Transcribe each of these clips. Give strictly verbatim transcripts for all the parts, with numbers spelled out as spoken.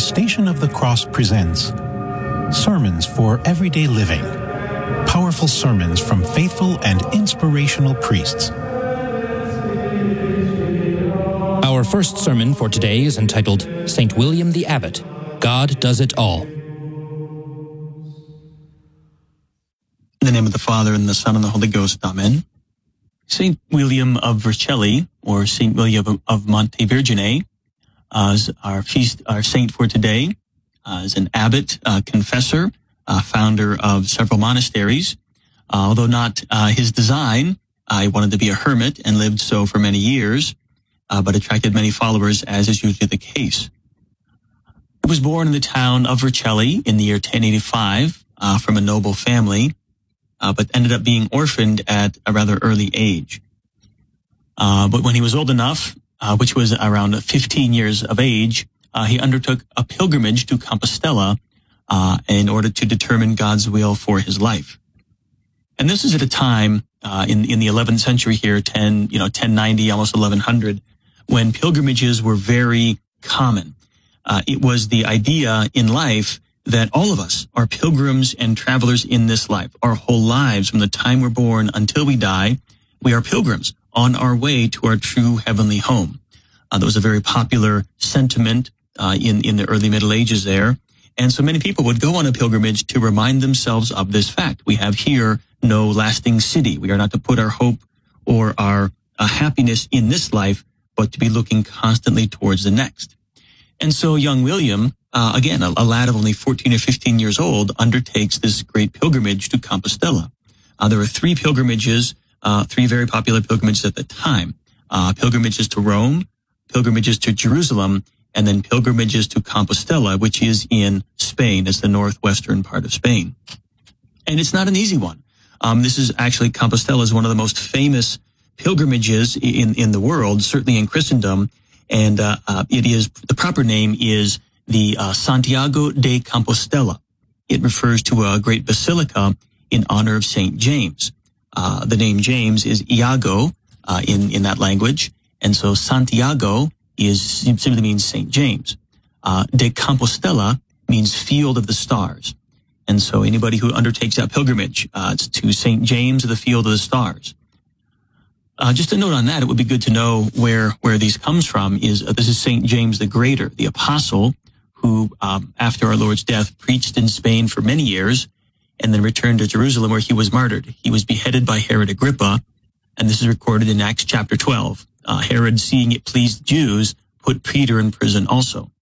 Station of the Cross presents Sermons for Everyday Living. Powerful sermons from faithful and inspirational priests. Our first sermon for today is entitled Saint William the Abbot, God Does It All. In the name of the Father, and the Son, and the Holy Ghost. Amen. Saint William of Vercelli, or Saint William of Montevergine, uh, is our feast, our saint for today. Uh, is an abbot, uh, confessor, uh, founder of several monasteries. Uh, although not uh, his design, uh, he wanted to be a hermit and lived so for many years, uh, but attracted many followers, as is usually the case. He was born in the town of Vercelli in the year ten eighty-five uh, from a noble family. Uh, but ended up being orphaned at a rather early age. Uh, but when he was old enough, uh, which was around fifteen years of age, uh, he undertook a pilgrimage to Compostela uh, in order to determine God's will for his life. And this is at a time uh, in in the eleventh century here, ten you know ten ninety, almost eleven hundred, when pilgrimages were very common. Uh, it was the idea in life that all of us are pilgrims and travelers in this life. Our whole lives, from the time we're born until we die, we are pilgrims on our way to our true heavenly home. Uh, that was a very popular sentiment uh, in, in the early Middle Ages there. And so many people would go on a pilgrimage to remind themselves of this fact. We have here no lasting city. We are not to put our hope or our uh, happiness in this life, but to be looking constantly towards the next. And so young William, Uh, again, a, a lad of only fourteen or fifteen years old, undertakes this great pilgrimage to Compostela. Uh, there were three pilgrimages, uh, three very popular pilgrimages at the time. Uh, pilgrimages to Rome, pilgrimages to Jerusalem, and then pilgrimages to Compostela, which is in Spain. It's the northwestern part of Spain. And it's not an easy one. Um, this is actually, Compostela is one of the most famous pilgrimages in, in the world, certainly in Christendom. And uh, uh, it is, the proper name is the uh, Santiago de Compostela. It refers to a great basilica in honor of Saint James. Uh, the name James is Iago uh, in, in that language. And so Santiago is simply means Saint James. Uh, de Compostela means field of the stars. And so anybody who undertakes that pilgrimage uh, to Saint James of the field of the stars. Uh, just a note on that, it would be good to know where, where these comes from is, uh, this is Saint James the Greater, the apostle, who, um, after our Lord's death, preached in Spain for many years and then returned to Jerusalem where he was martyred. He was beheaded by Herod Agrippa, and this is recorded in Acts chapter twelve. Uh, Herod, seeing it pleased Jews, put Peter in prison also.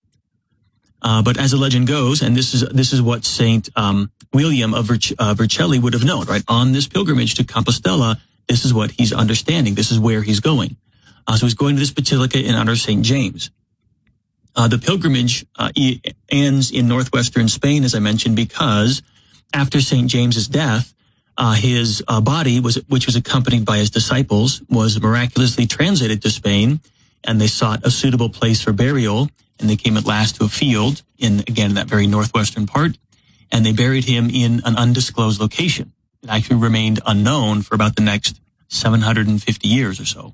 Uh, but as the legend goes, and this is this is what Saint um, William of Verc- uh, Vercelli would have known, right? On this pilgrimage to Compostela, this is what he's understanding. This is where he's going. Uh, so he's going to this basilica in honor of Saint James. Uh, the pilgrimage uh, ends in northwestern Spain, as I mentioned, because after Saint James's death, uh, his uh, body, was, which was accompanied by his disciples, was miraculously translated to Spain, and they sought a suitable place for burial, and they came at last to a field in, again, that very northwestern part, and they buried him in an undisclosed location. It actually remained unknown for about the next seven hundred fifty years or so.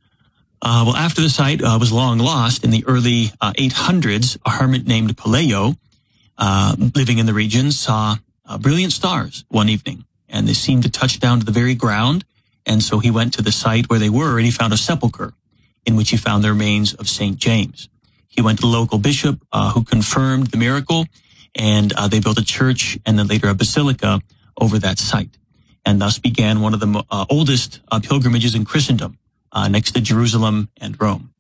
Uh, well, after the site uh, was long lost in the early uh, eight hundreds, a hermit named Pelayo, uh, living in the region, saw uh, brilliant stars one evening, and they seemed to touch down to the very ground. And so he went to the site where they were, and he found a sepulcher in which he found the remains of Saint James. He went to the local bishop, uh, who confirmed the miracle, and uh, they built a church and then later a basilica over that site. And thus began one of the uh, oldest uh, pilgrimages in Christendom, Uh, next to Jerusalem and Rome.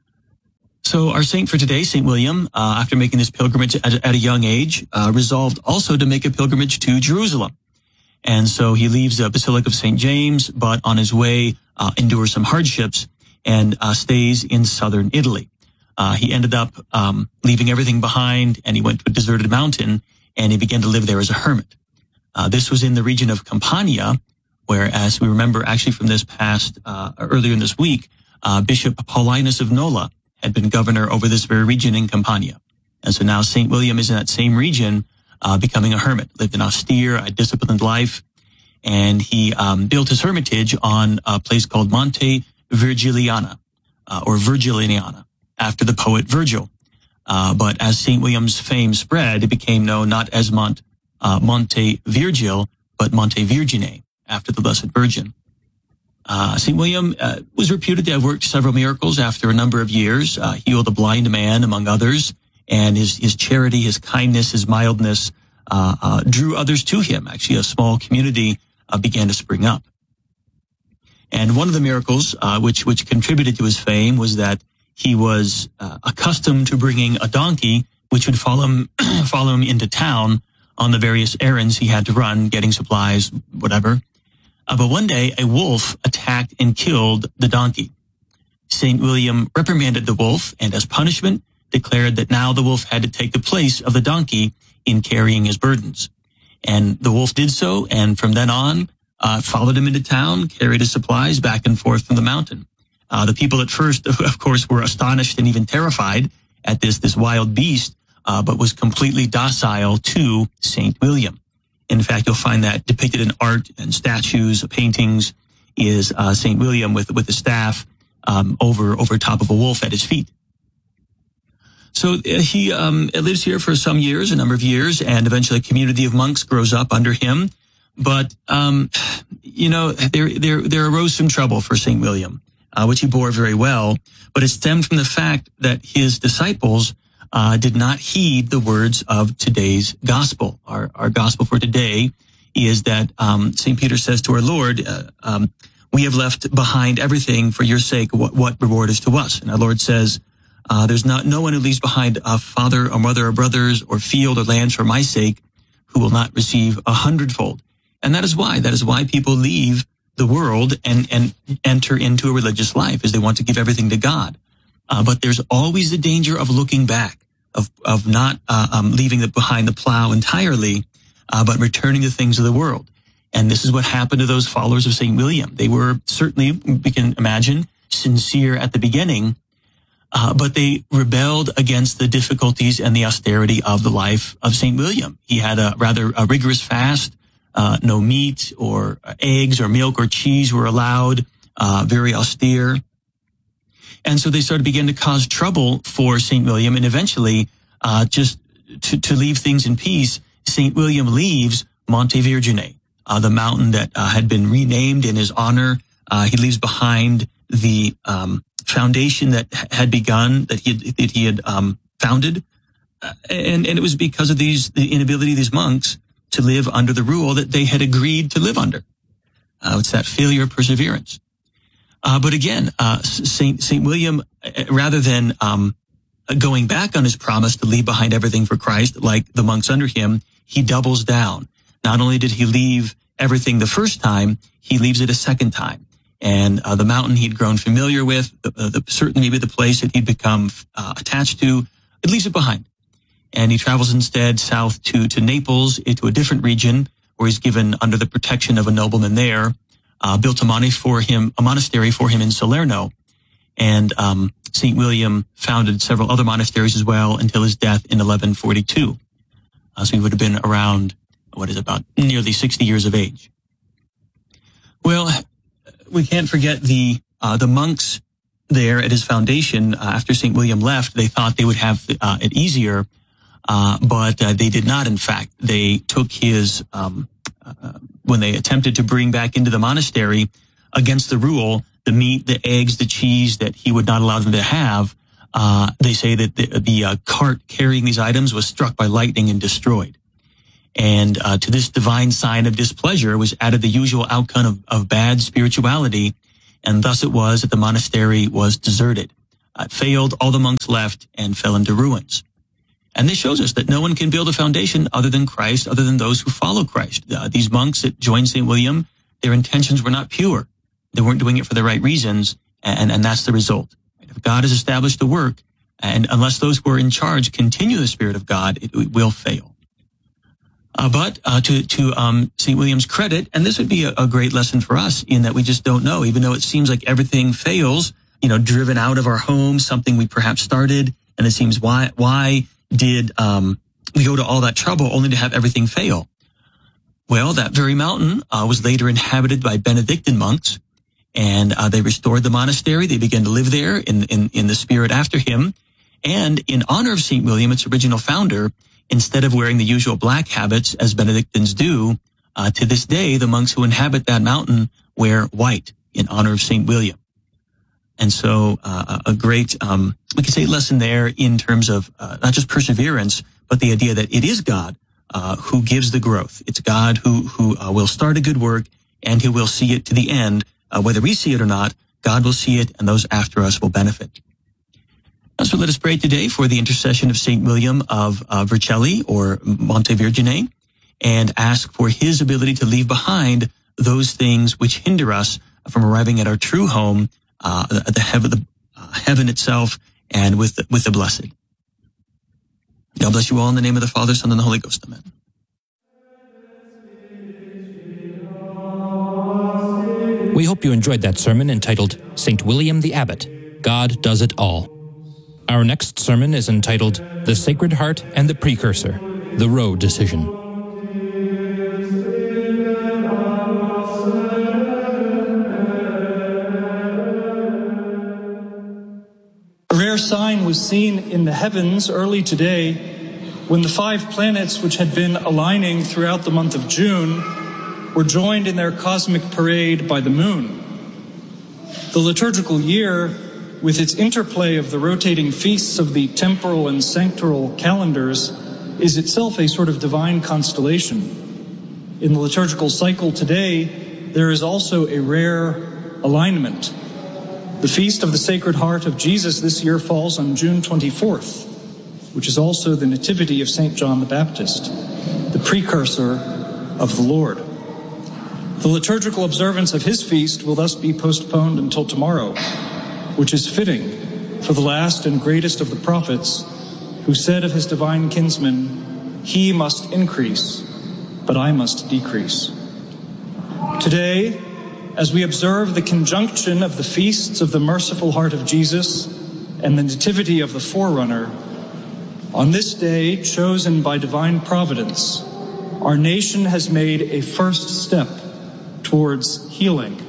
So our saint for today, Saint William, uh, after making this pilgrimage at, at a young age, uh, resolved also to make a pilgrimage to Jerusalem. And so he leaves the Basilica of Saint James, but on his way uh, endures some hardships and uh, stays in southern Italy. Uh, he ended up um, leaving everything behind, and he went to a deserted mountain, and he began to live there as a hermit. Uh, this was in the region of Campania, where, as we remember actually from this past, uh, earlier in this week, uh, Bishop Paulinus of Nola had been governor over this very region in Campania. And so now Saint William is in that same region, uh, becoming a hermit, lived an austere, a disciplined life, and he um, built his hermitage on a place called Monte Virgiliana, uh, or Virgiliana, after the poet Virgil. Uh, but as Saint William's fame spread, it became known not as Mont, uh, Monte Virgil, but Monte Virgine, after the Blessed Virgin. Uh, Saint William uh, was reputed to have worked several miracles after a number of years, uh, healed a blind man, among others, and his, his charity, his kindness, his mildness uh, uh, drew others to him. Actually, a small community uh, began to spring up. And one of the miracles uh, which, which contributed to his fame was that he was uh, accustomed to bringing a donkey, which would follow him, follow him into town on the various errands he had to run, getting supplies, whatever. Uh, but one day, a wolf attacked and killed the donkey. Saint William reprimanded the wolf, and as punishment, declared that now the wolf had to take the place of the donkey in carrying his burdens. And the wolf did so, and from then on, uh, followed him into town, carried his supplies back and forth from the mountain. Uh, the people at first, of course, were astonished and even terrified at this, this wild beast, uh, but was completely docile to Saint William. In fact, you'll find that depicted in art and statues, paintings, is uh, Saint William with with a staff um, over over top of a wolf at his feet. So uh, he um, lives here for some years, a number of years, and eventually a community of monks grows up under him. But um, you know, there there there arose some trouble for Saint William, uh, which he bore very well. But it stemmed from the fact that his disciples Uh, did not heed the words of today's gospel. Our, our gospel for today is that um, Saint Peter says to our Lord, uh, um, we have left behind everything for your sake. What, what reward is to us? And our Lord says, uh, there's not no one who leaves behind a father or mother or brothers or field or lands for my sake who will not receive a hundredfold. And that is why. That is why people leave the world and, and enter into a religious life, is they want to give everything to God. Uh, but there's always the danger of looking back, of of not uh, um, leaving the, behind the plow entirely, uh, but returning to things of the world. And this is what happened to those followers of Saint William. They were certainly, we can imagine, sincere at the beginning, uh, but they rebelled against the difficulties and the austerity of the life of Saint William. He had a rather a rigorous fast. Uh, no meat or eggs or milk or cheese were allowed, uh, very austere. And so they started to begin to cause trouble for Saint William, and eventually, uh, just to, to leave things in peace, Saint William leaves Monte Virgine, uh, the mountain that uh, had been renamed in his honor. Uh, he leaves behind the um, foundation that had begun, that he had, that he had um, founded, uh, and and it was because of these the inability of these monks to live under the rule that they had agreed to live under. Uh, it's that failure of perseverance. Uh, but again, uh, Saint Saint William, rather than um, going back on his promise to leave behind everything for Christ, like the monks under him, he doubles down. Not only did he leave everything the first time, he leaves it a second time. And uh, the mountain he'd grown familiar with, the, the, certainly maybe the place that he'd become uh, attached to, it leaves it behind. And he travels instead south to to Naples, into a different region, where he's given under the protection of a nobleman there. Uh, built a, mon- for him, a monastery for him in Salerno. And um, Saint William founded several other monasteries as well until his death in eleven forty-two. Uh, so he would have been around, what is it, about nearly sixty years of age. Well, we can't forget the uh, the monks there at his foundation. Uh, after Saint William left, they thought they would have uh, it easier, uh, but uh, they did not, in fact. They took his... Um, Uh, when they attempted to bring back into the monastery, against the rule, the meat, the eggs, the cheese that he would not allow them to have, uh, they say that the, the uh, cart carrying these items was struck by lightning and destroyed. And uh, to this divine sign of displeasure was added the usual outcome of, of bad spirituality, and thus it was that the monastery was deserted. Uh, it failed, all the monks left, and fell into ruins. And this shows us that no one can build a foundation other than Christ, other than those who follow Christ. Uh, these monks that joined Saint William, their intentions were not pure. They weren't doing it for the right reasons, and, and that's the result. If God has established a work, and unless those who are in charge continue the Spirit of God, it, it will fail. Uh, but uh, to, to um, Saint William's credit, and this would be a, a great lesson for us in that we just don't know, even though it seems like everything fails, you know, driven out of our home, something we perhaps started, and it seems why, why, did um, we go to all that trouble only to have everything fail? Well, that very mountain uh, was later inhabited by Benedictine monks, and uh, they restored the monastery. They began to live there in, in, in the spirit after him. And in honor of Saint William, its original founder, instead of wearing the usual black habits as Benedictines do, uh, to this day, the monks who inhabit that mountain wear white in honor of Saint William. And so uh, a great, um, we could say, lesson there in terms of uh, not just perseverance, but the idea that it is God uh, who gives the growth. It's God who who uh, will start a good work and who will see it to the end. Uh, whether we see it or not, God will see it, and those after us will benefit. So let us pray today for the intercession of Saint William of uh, Vercelli, or Montevirgine, and ask for his ability to leave behind those things which hinder us from arriving at our true home, uh, at the heaven, the uh, heaven itself, and with the, with the blessed. God bless you all in the name of the Father, Son, and the Holy Ghost. Amen. We hope you enjoyed that sermon entitled Saint William the Abbot, God Does It All. Our next sermon is entitled The Sacred Heart and the Precursor, the Roe Decision. A rare sign was seen in the heavens early today when the five planets which had been aligning throughout the month of June were joined in their cosmic parade by the moon. The liturgical year, with its interplay of the rotating feasts of the temporal and sanctoral calendars, is itself a sort of divine constellation. In the liturgical cycle today, there is also a rare alignment. The Feast of the Sacred Heart of Jesus this year falls on June twenty-fourth, which is also the Nativity of Saint John the Baptist, the precursor of the Lord. The liturgical observance of his feast will thus be postponed until tomorrow, which is fitting for the last and greatest of the prophets, who said of his divine kinsman, "He must increase, but I must decrease." Today, as we observe the conjunction of the feasts of the Merciful Heart of Jesus and the Nativity of the Forerunner, on this day, chosen by divine providence, our nation has made a first step towards healing.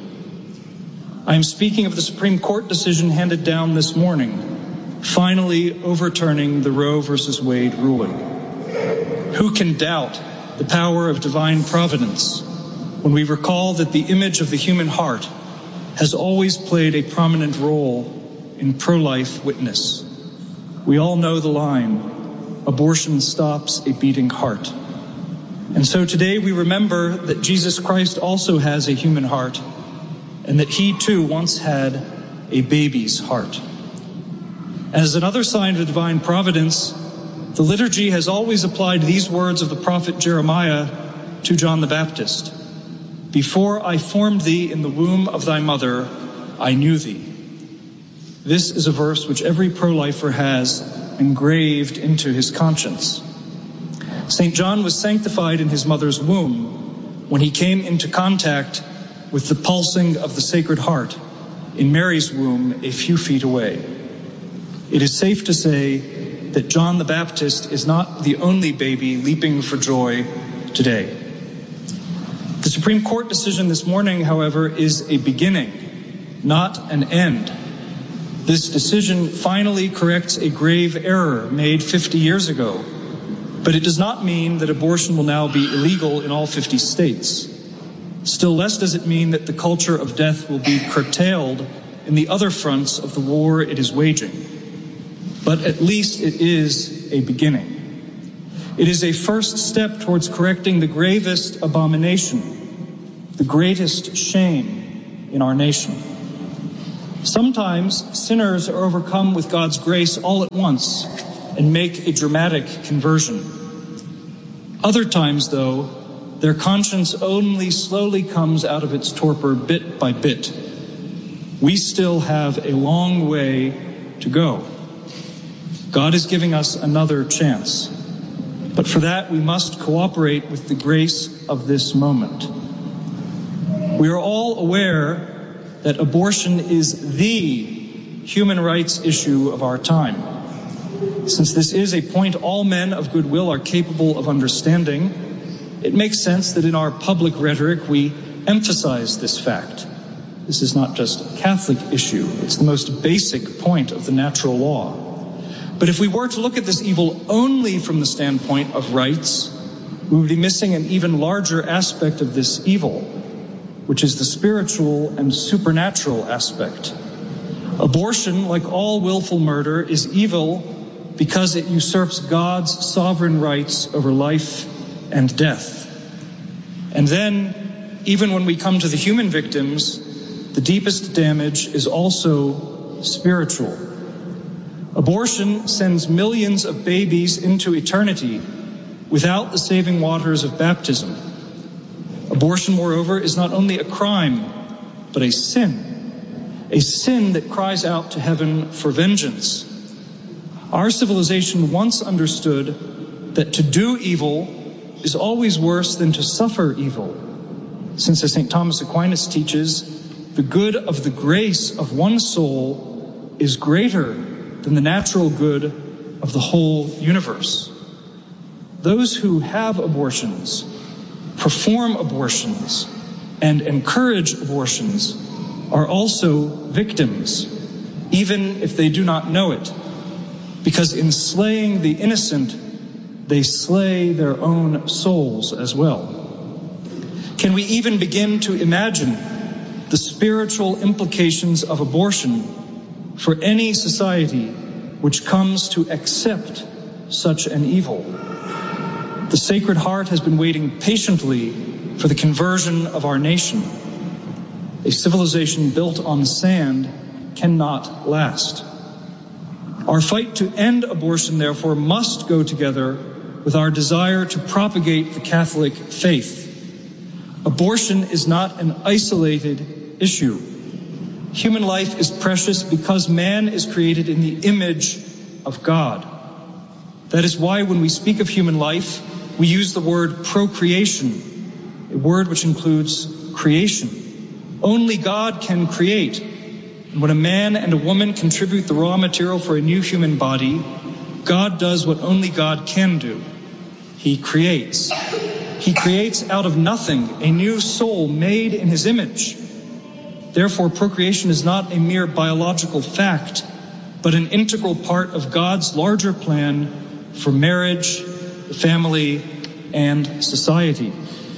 I am speaking of the Supreme Court decision handed down this morning, finally overturning the Roe versus Wade ruling. Who can doubt the power of divine providence when we recall that the image of the human heart has always played a prominent role in pro-life witness? We all know the line, abortion stops a beating heart. And so today we remember that Jesus Christ also has a human heart, and that he too once had a baby's heart. As another sign of divine providence, the liturgy has always applied these words of the prophet Jeremiah to John the Baptist. "Before I formed thee in the womb of thy mother, I knew thee." This is a verse which every pro-lifer has engraved into his conscience. Saint John was sanctified in his mother's womb when he came into contact with the pulsing of the Sacred Heart in Mary's womb a few feet away. It is safe to say that John the Baptist is not the only baby leaping for joy today. The Supreme Court decision this morning, however, is a beginning, not an end. This decision finally corrects a grave error made fifty years ago, but it does not mean that abortion will now be illegal in all fifty states. Still less does it mean that the culture of death will be curtailed in the other fronts of the war it is waging. But at least it is a beginning. It is a first step towards correcting the gravest abomination, the greatest shame in our nation. Sometimes sinners are overcome with God's grace all at once and make a dramatic conversion. Other times, though, their conscience only slowly comes out of its torpor bit by bit. We still have a long way to go. God is giving us another chance. But for that, we must cooperate with the grace of this moment. We are all aware that abortion is the human rights issue of our time. Since this is a point all men of goodwill are capable of understanding, it makes sense that in our public rhetoric we emphasize this fact. This is not just a Catholic issue, it's the most basic point of the natural law. But if we were to look at this evil only from the standpoint of rights, we would be missing an even larger aspect of this evil, which is the spiritual and supernatural aspect. Abortion, like all willful murder, is evil because it usurps God's sovereign rights over life and death. And then, even when we come to the human victims, the deepest damage is also spiritual. Abortion sends millions of babies into eternity without the saving waters of baptism. Abortion, moreover, is not only a crime, but a sin, a sin that cries out to heaven for vengeance. Our civilization once understood that to do evil is always worse than to suffer evil, since, as Saint Thomas Aquinas teaches, the good of the grace of one soul is greater than the natural good of the whole universe. Those who have abortions, perform abortions, and encourage abortions are also victims, even if they do not know it, because in slaying the innocent, they slay their own souls as well. Can we even begin to imagine the spiritual implications of abortion for any society which comes to accept such an evil? The Sacred Heart has been waiting patiently for the conversion of our nation. A civilization built on sand cannot last. Our fight to end abortion, therefore, must go together with our desire to propagate the Catholic faith. Abortion is not an isolated issue. Human life is precious because man is created in the image of God. That is why when we speak of human life, we use the word procreation, a word which includes creation. Only God can create. And when a man and a woman contribute the raw material for a new human body, God does what only God can do. He creates. He creates out of nothing a new soul made in his image. Therefore, procreation is not a mere biological fact, but an integral part of God's larger plan for marriage, the family, and society.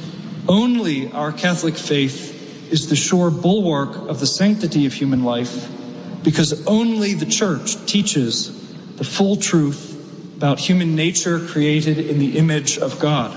Only our Catholic faith is the sure bulwark of the sanctity of human life, because only the Church teaches the full truth about human nature created in the image of God.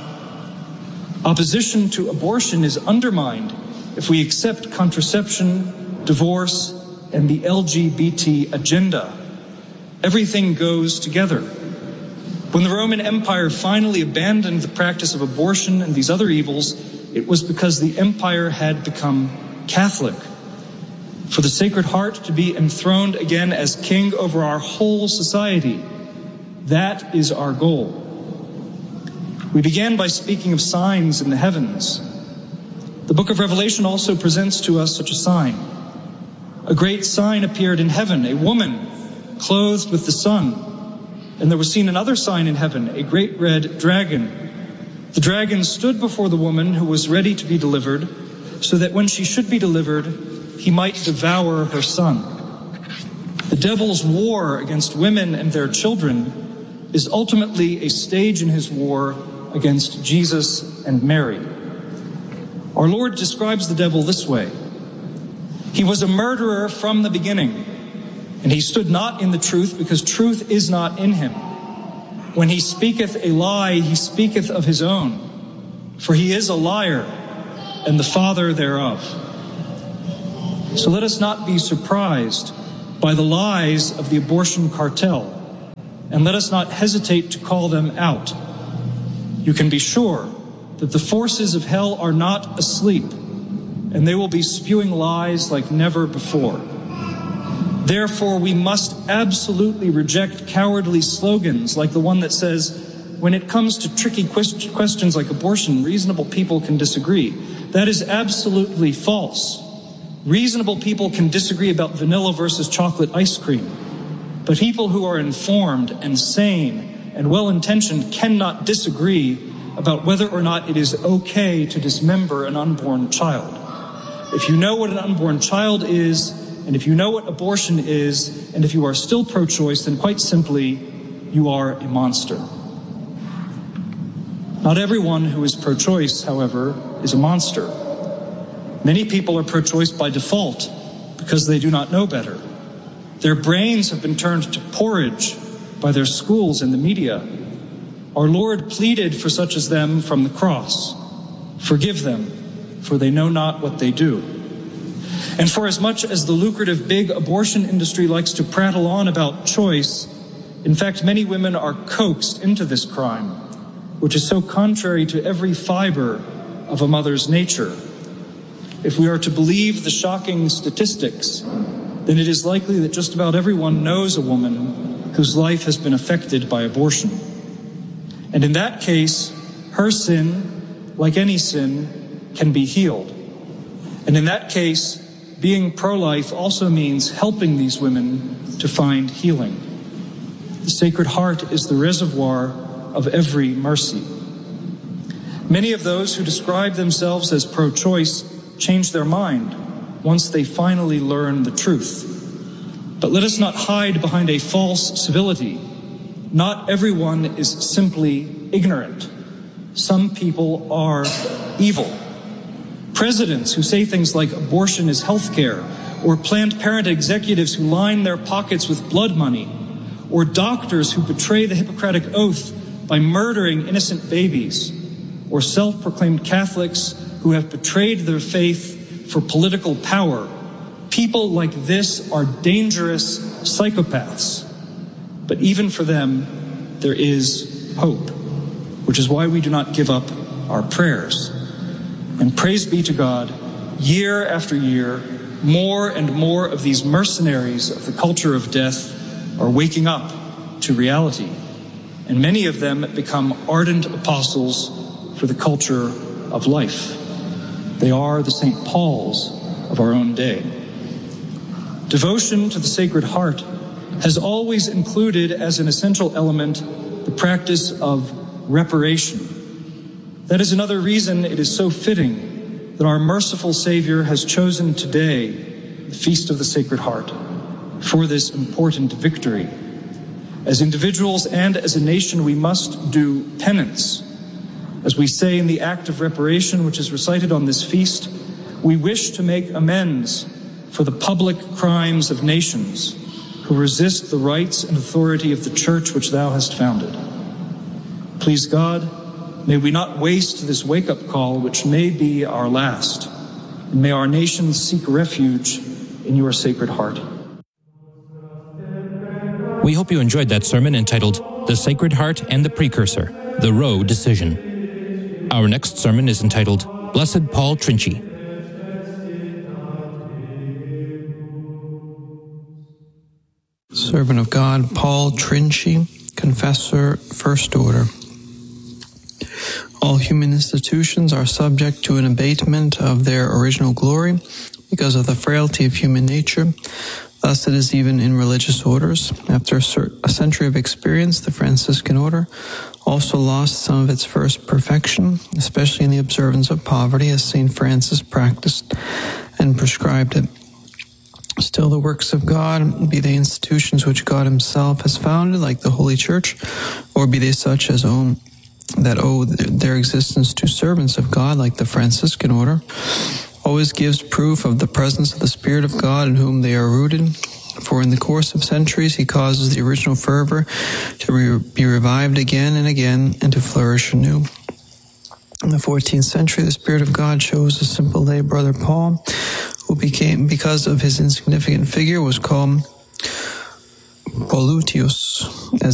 Opposition to abortion is undermined if we accept contraception, divorce, and the L G B T agenda. Everything goes together. When the Roman Empire finally abandoned the practice of abortion and these other evils, it was because the empire had become Catholic. For the Sacred Heart to be enthroned again as king over our whole society, that is our goal. We began by speaking of signs in the heavens. The book of Revelation also presents to us such a sign. A great sign appeared in heaven, a woman clothed with the sun. And there was seen another sign in heaven, a great red dragon. The dragon stood before the woman who was ready to be delivered, so that when she should be delivered, he might devour her son. The devil's war against women and their children is ultimately a stage in his war against Jesus and Mary. Our Lord describes the devil this way. He was a murderer from the beginning, and he stood not in the truth, because truth is not in him. When he speaketh a lie, he speaketh of his own, for he is a liar and the father thereof. So let us not be surprised by the lies of the abortion cartel, and let us not hesitate to call them out. You can be sure that the forces of hell are not asleep, and they will be spewing lies like never before. Therefore, we must absolutely reject cowardly slogans like the one that says, when it comes to tricky quest- questions like abortion, reasonable people can disagree. That is absolutely false. Reasonable people can disagree about vanilla versus chocolate ice cream, but people who are informed and sane and well-intentioned cannot disagree about whether or not it is okay to dismember an unborn child. If you know what an unborn child is, and if you know what abortion is, and if you are still pro-choice, then quite simply, you are a monster. Not everyone who is pro-choice, however, is a monster. Many people are pro-choice by default because they do not know better. Their brains have been turned to porridge by their schools and the media. Our Lord pleaded for such as them from the cross. Forgive them, for they know not what they do. And for as much as the lucrative big abortion industry likes to prattle on about choice, in fact, many women are coaxed into this crime, which is so contrary to every fiber of a mother's nature. If we are to believe the shocking statistics, then it is likely that just about everyone knows a woman whose life has been affected by abortion. And in that case, her sin, like any sin, can be healed. And in that case, being pro-life also means helping these women to find healing. The Sacred Heart is the reservoir of every mercy. Many of those who describe themselves as pro-choice change their mind once they finally learn the truth. But let us not hide behind a false civility. Not everyone is simply ignorant. Some people are evil. Presidents who say things like abortion is health care, or Planned Parenthood executives who line their pockets with blood money, or doctors who betray the Hippocratic Oath by murdering innocent babies, or self-proclaimed Catholics who have betrayed their faith for political power. People like this are dangerous psychopaths. But even for them, there is hope, which is why we do not give up our prayers. And praise be to God, year after year, more and more of these mercenaries of the culture of death are waking up to reality. And many of them become ardent apostles for the culture of life. They are the Saint Pauls of our own day. Devotion to the Sacred Heart has always included as an essential element the practice of reparation. That is another reason it is so fitting that our merciful Savior has chosen today the Feast of the Sacred Heart for this important victory. As individuals and as a nation, we must do penance. As we say in the act of reparation, which is recited on this feast, we wish to make amends for the public crimes of nations who resist the rights and authority of the Church which thou hast founded. Please God, may we not waste this wake-up call, which may be our last, and may our nations seek refuge in your Sacred Heart. We hope you enjoyed that sermon entitled The Sacred Heart and the Precursor, the Roe Decision. Our next sermon is entitled Blessed Paul Trinci. Servant of God, Paul Trinci, Confessor, First Order. All human institutions are subject to an abatement of their original glory because of the frailty of human nature. Thus it is even in religious orders. After a century of experience, the Franciscan order also lost some of its first perfection, especially in the observance of poverty, as Saint Francis practiced and prescribed it. Still, the works of God, be they institutions which God himself has founded, like the Holy Church, or be they such as own that owe their existence to servants of God, like the Franciscan order, always gives proof of the presence of the Spirit of God in whom they are rooted. For in the course of centuries, he causes the original fervor to re- be revived again and again and to flourish anew. In the fourteenth century, the Spirit of God chose a simple lay brother Paul, who became, because of his insignificant figure, was called Paulutius, as